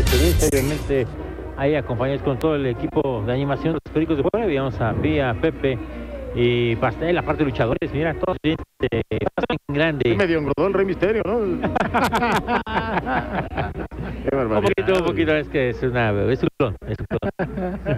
experiencia, obviamente, ahí acompañados con todo el equipo de animación de los Pericos de Puebla. Veíamos a Pía, Pepe y Pastel, la parte de luchadores, mira, todos bien, grande. Es medio engordó Rey Misterio, ¿no? Qué barbaridad. Un poquito, es que es un clon, es un clon.